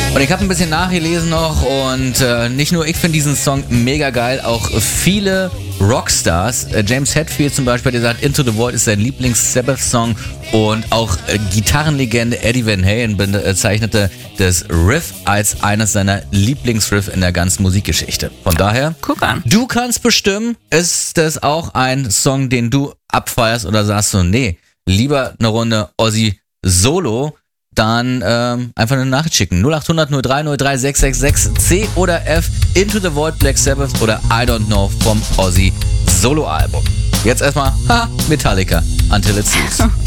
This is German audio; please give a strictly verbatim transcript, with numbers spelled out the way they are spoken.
Und ich habe ein bisschen nachgelesen noch und äh, nicht nur ich finde diesen Song mega geil, auch viele Rockstars. Äh, James Hetfield zum Beispiel, der sagt, Into the Void ist sein Lieblings-Sabbath-Song und auch äh, Gitarrenlegende Eddie Van Halen bezeichnete das Riff als eines seiner Lieblingsriff in der ganzen Musikgeschichte. Von daher, guck an. Du kannst bestimmen, ist das auch ein Song, den du abfeierst oder sagst du, nee, lieber eine Runde Ozzy Solo, dann ähm, einfach eine Nachricht schicken. null acht hundert null drei null drei sechs sechs sechs C oder F, Into the Void, Black Sabbath oder I Don't Know vom Ozzy Solo-Album. Jetzt erstmal, ha, Metallica, Until It Ceases.